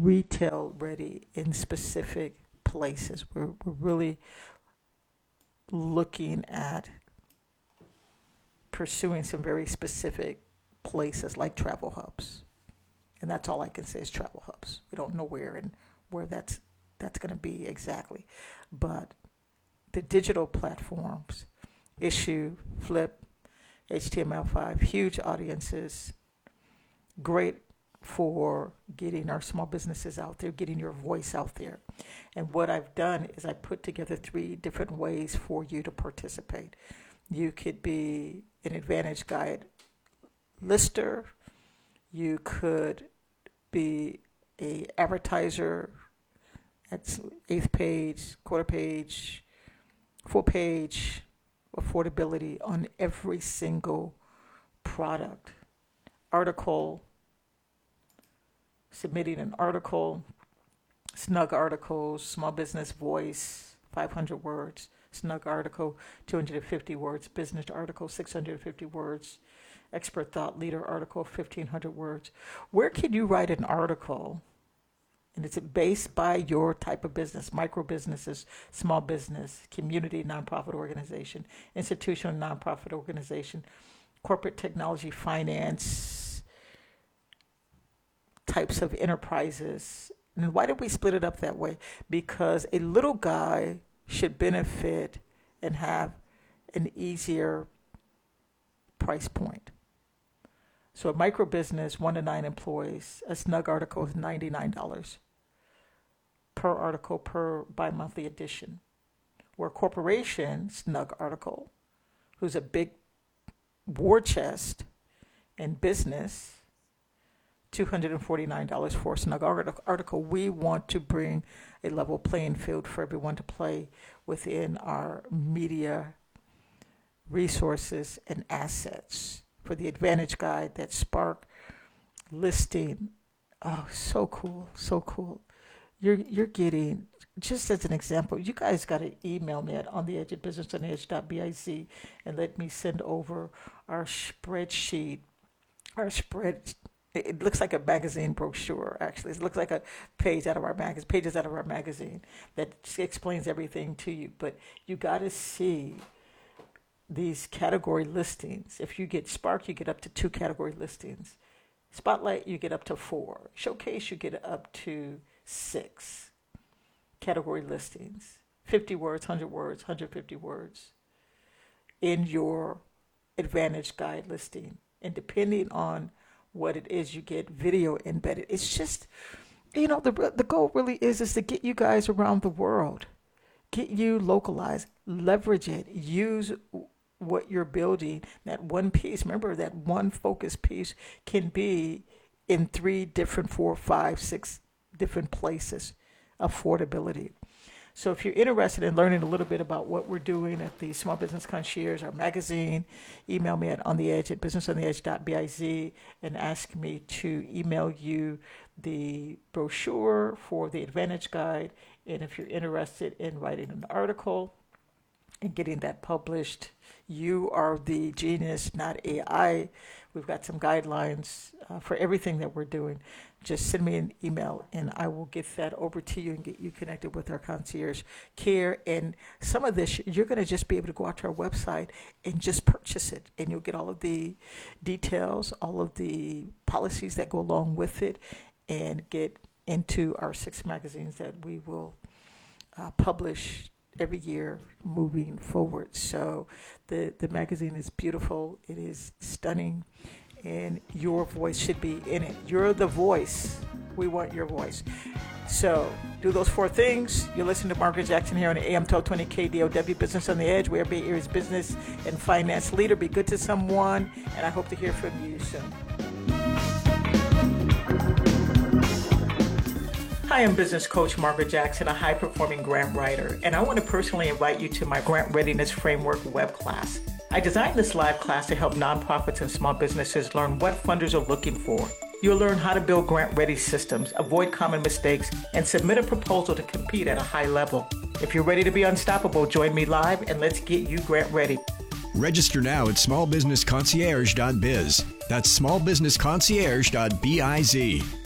retail ready in specific places. We're really looking at pursuing some very specific places like travel hubs. And that's all I can say is travel hubs. We don't know where that's going to be exactly. But the digital platforms, Issuu, Flip, HTML5, huge audiences, great for getting our small businesses out there, getting your voice out there. And what I've done is I put together 3 different ways for you to participate. You could be an Advantage Guide lister. You could be a advertiser. That's 8th page, quarter page, full page, affordability on every single product. Article, submitting an article, snug articles, small business voice, 500 words, snug article, 250 words, business article, 650 words, expert thought leader article, 1,500 words. Where can you write an article? And it's based by your type of business, micro businesses, small business, community, nonprofit organization, institutional nonprofit organization, corporate technology, finance, types of enterprises. And why did we split it up that way? Because a little guy should benefit and have an easier price point. So a micro business, 1 to 9 employees, a snug article is $99 per article per bi-monthly edition. Where a corporation, snug article, who's a big war chest in business, $249 for a snug article. We want to bring a level playing field for everyone to play within our media resources and assets. For the Advantage Guide, that Spark listing, oh, so cool, so cool. You're getting, just as an example, you guys got to email me at ontheedge@businessontheedge.biz and let me send over our spreadsheet, It looks like a magazine brochure, actually. It looks like a pages out of our magazine that explains everything to you. But you got to see these category listings. If you get Spark, you get up to 2 category listings. Spotlight, you get up to 4. Showcase, you get up to 6 category listings. 50 words, 100 words, 150 words in your Advantage Guide listing. And depending on what it is, you get video embedded. It's just, the goal really is to get you guys around the world, get you localized, leverage it, use what you're building. That one piece, remember that one focus piece can be in 3 different, 4, 5, 6 different places. Affordability. So if you're interested in learning a little bit about what we're doing at the Small Business Concierge, our magazine, email me at ontheedge@businessontheedge.biz and ask me to email you the brochure for the Advantage Guide. And if you're interested in writing an article and getting that published, you are the genius, not AI. We've got some guidelines for everything that we're doing. Just send me an email and I will get that over to you and get you connected with our concierge care. And some of this, you're going to just be able to go out to our website and just purchase it. And you'll get all of the details, all of the policies that go along with it, and get into our 6 magazines that we will publish every year moving forward. So the magazine is beautiful. It is stunning. And your voice should be in it. You're the voice. We want your voice. So do those 4 things. You're listening to Margaret Jackson here on AM 1220 KDOW, Business on the Edge. We are Bay Area's business and finance leader. Be good to someone, and I hope to hear from you soon. Hi, I'm business coach Margaret Jackson, a high-performing grant writer, and I want to personally invite you to my Grant Readiness Framework web class. I designed this live class to help nonprofits and small businesses learn what funders are looking for. You'll learn how to build grant-ready systems, avoid common mistakes, and submit a proposal to compete at a high level. If you're ready to be unstoppable, join me live and let's get you grant ready. Register now at smallbusinessconcierge.biz. That's smallbusinessconcierge.biz.